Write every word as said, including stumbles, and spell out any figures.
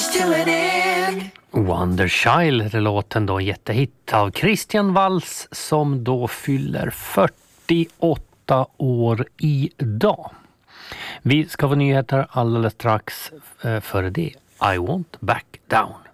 to an end. Wonder Child heter låten då, jättehit av Christian Waltz som då fyller fyrtioåtta år idag. Vi ska få nyheter alldeles strax, före det I Won't Back Down.